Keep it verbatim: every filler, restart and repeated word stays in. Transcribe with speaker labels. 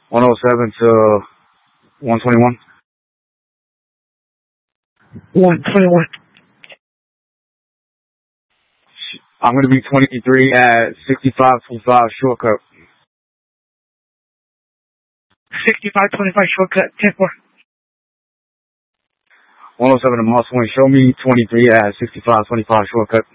Speaker 1: one oh seven to one twenty-one.
Speaker 2: one twenty-one.
Speaker 1: I'm going to be twenty-three at sixty-five twenty-five shortcut.
Speaker 2: sixty-five twenty-five shortcut, ten four.
Speaker 1: one oh seven to Moss Point. Show me twenty-three at sixty-five twenty-five shortcut.